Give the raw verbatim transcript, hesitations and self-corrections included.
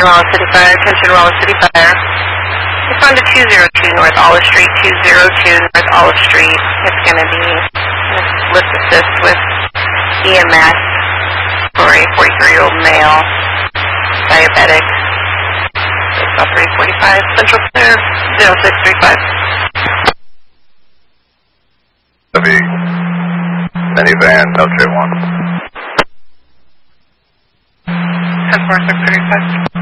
Attention Wallace City Fire, attention Wallace City Fire. Respond to two zero two North Olive Street, two zero two North Olive Street. It's going to be lift assist with E M S for a forty-three-year-old male, diabetic. It's about three forty-five, Central Clear, zero six three five. Heavy minivan, L J one. ten four six three five.